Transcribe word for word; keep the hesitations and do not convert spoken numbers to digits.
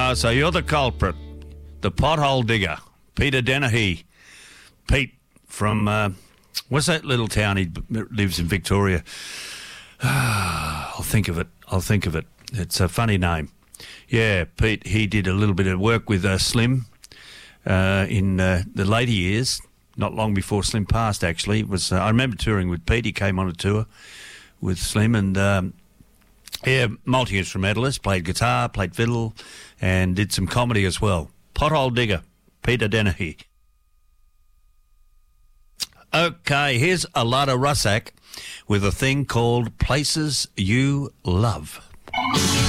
Ah, so you're the culprit. The pothole digger. Peter Dennehy. Pete from, uh, what's that little town he b- lives in, Victoria? I'll think of it. I'll think of it. It's a funny name. Yeah, Pete, he did a little bit of work with uh, Slim uh, in uh, the later years, not long before Slim passed, actually. It was uh, I remember touring with Pete. He came on a tour with Slim and, um, yeah, multi-instrumentalist, played guitar, played fiddle, and did some comedy as well. Pothole digger, Peter Dennehy. Okay, here's Alada Russack with a thing called Places You Love.